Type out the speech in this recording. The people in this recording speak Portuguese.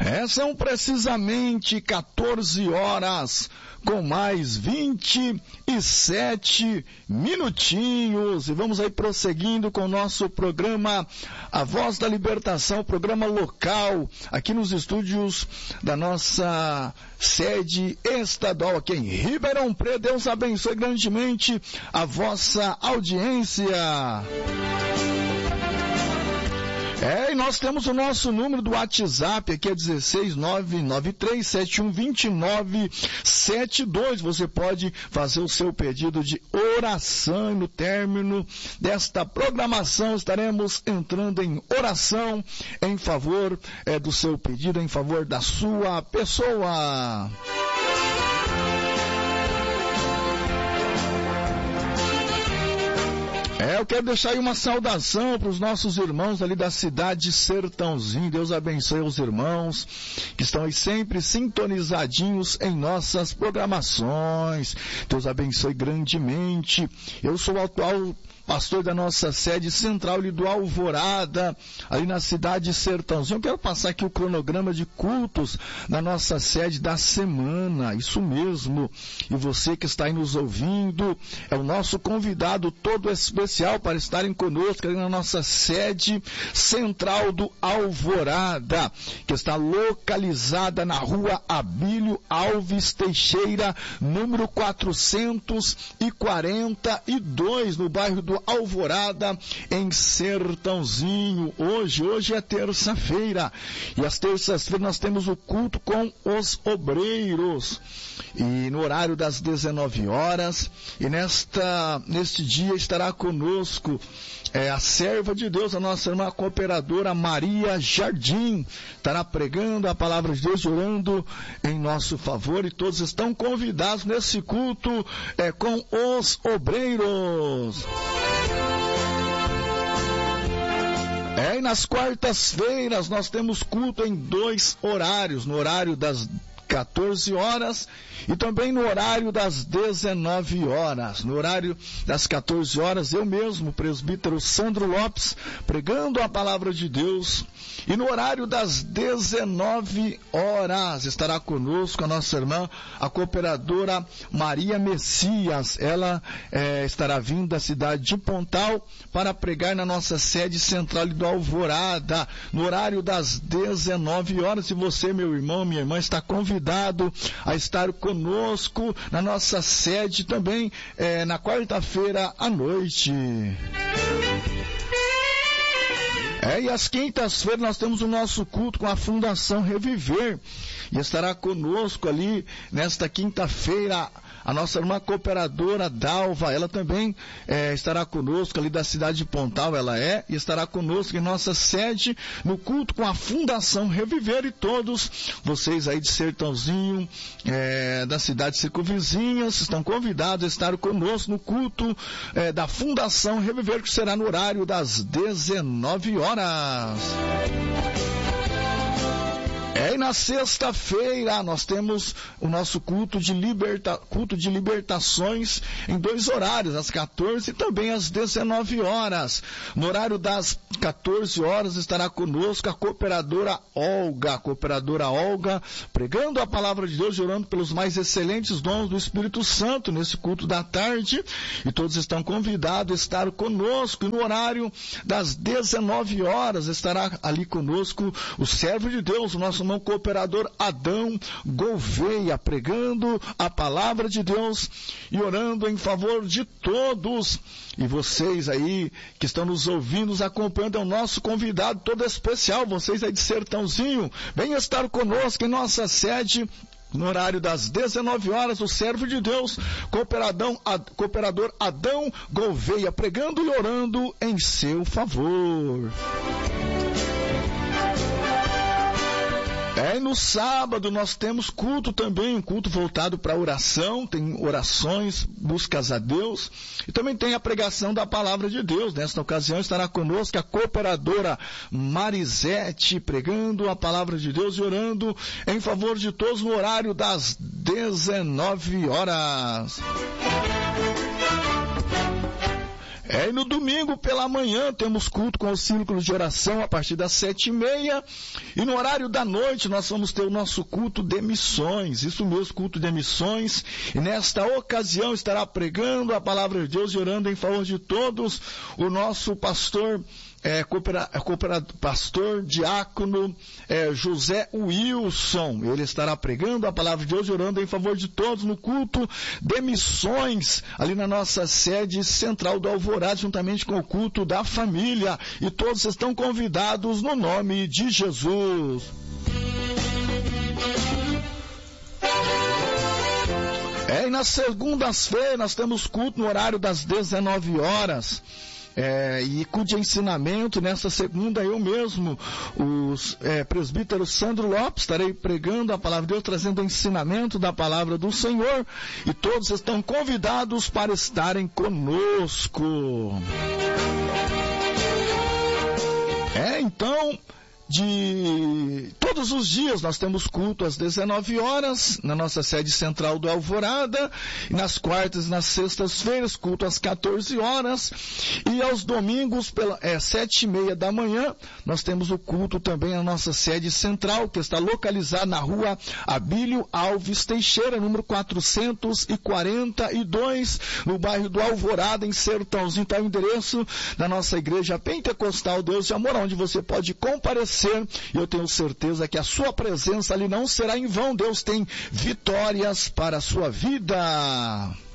São precisamente 14 horas com mais 27 minutinhos e vamos aí prosseguindo com o nosso programa A Voz da Libertação, programa local aqui nos estúdios da nossa sede estadual aqui em Ribeirão Preto. Deus abençoe grandemente a vossa audiência. E nós temos o nosso número do WhatsApp, aqui é 16993712972. Você pode fazer o seu pedido de oração e no término desta programação estaremos entrando em oração em favor do seu pedido, em favor da sua pessoa. Eu quero deixar aí uma saudação para os nossos irmãos ali da cidade de Sertãozinho. Deus abençoe os irmãos que estão aí sempre sintonizadinhos em nossas programações. Deus abençoe grandemente. Eu sou o atual pastor da nossa sede central ali do Alvorada, ali na cidade de Sertãozinho. Eu quero passar aqui o cronograma de cultos da nossa sede da semana, isso mesmo. E você que está aí nos ouvindo, é o nosso convidado todo especial para estarem conosco ali na nossa sede central do Alvorada, que está localizada na rua Abílio Alves Teixeira, número 442, no bairro do Alvorada, em Sertãozinho. Hoje é terça-feira, e às terças-feiras nós temos o culto com os obreiros, e no horário das 19 horas, e neste dia estará conosco a serva de Deus, a nossa irmã cooperadora Maria Jardim, estará pregando a palavra de Deus, orando em nosso favor, e todos estão convidados nesse culto com os obreiros. E nas quartas-feiras nós temos culto em 2 horários, no horário das 14 horas e também no horário das 19 horas. No horário das 14 horas, eu mesmo, presbítero Sandro Lopes, pregando a palavra de Deus. E no horário das 19 horas estará conosco a nossa irmã, a cooperadora Maria Messias. Ela estará vindo da cidade de Pontal para pregar na nossa sede central do Alvorada, no horário das 19 horas. E você, meu irmão, minha irmã, está convidado a estar conosco na nossa sede também na quarta-feira à noite. E às quintas-feiras nós temos o nosso culto com a Fundação Reviver, e estará conosco ali nesta quinta-feira a nossa irmã cooperadora Dalva. Ela também estará conosco ali da cidade de Pontal, e estará conosco em nossa sede no culto com a Fundação Reviver. E todos vocês aí de Sertãozinho, da cidade circunvizinhas, estão convidados a estar conosco no culto da Fundação Reviver, que será no horário das 19 horas. E na sexta-feira nós temos o nosso culto de libertações em 2 horários, às 14 e também às 19 horas. No horário das 14 horas estará conosco a cooperadora Olga, pregando a palavra de Deus e orando pelos mais excelentes dons do Espírito Santo nesse culto da tarde. E todos estão convidados a estar conosco. E no horário das 19 horas estará ali conosco o servo de Deus, o nosso irmão cooperador Adão Gouveia, pregando a palavra de Deus e orando em favor de todos. E vocês aí que estão nos ouvindo, nos acompanhando, é o nosso convidado todo especial, vocês aí de Sertãozinho, venham estar conosco em nossa sede. No horário das 19 horas, o servo de Deus, cooperador Adão Gouveia, pregando e orando em seu favor. No sábado nós temos culto também, um culto voltado para oração, tem orações, buscas a Deus, e também tem a pregação da palavra de Deus. Nesta ocasião estará conosco a cooperadora Marisete, pregando a palavra de Deus e orando em favor de todos no horário das 19 horas. E no domingo pela manhã temos culto com os círculos de oração a partir das 7h30. E no horário da noite nós vamos ter o nosso culto de missões. Isso mesmo, culto de missões. E nesta ocasião estará pregando a palavra de Deus e orando em favor de todos o nosso pastor pastor diácono José Wilson. Ele estará pregando a palavra de Deus e orando em favor de todos no culto de missões, ali na nossa sede central do Alvorada, juntamente com o culto da família. E todos estão convidados no nome de Jesus. E nas segundas-feiras nós temos culto no horário das 19 horas. E culto de ensinamento. Nesta segunda eu mesmo, o presbítero Sandro Lopes, estarei pregando a palavra de Deus, trazendo o ensinamento da palavra do Senhor, e todos estão convidados para estarem conosco. Então, todos os dias nós temos culto às 19 horas na nossa sede central do Alvorada, e nas quartas e nas sextas-feiras culto às 14 horas, e aos domingos 7h30 da manhã nós temos o culto também na nossa sede central, que está localizada na rua Abílio Alves Teixeira, número 442, no bairro do Alvorada, em Sertãozinho. Está o endereço da nossa igreja Pentecostal Deus e Amor, onde você pode comparecer. E eu tenho certeza que a sua presença ali não será em vão. Deus tem vitórias para a sua vida.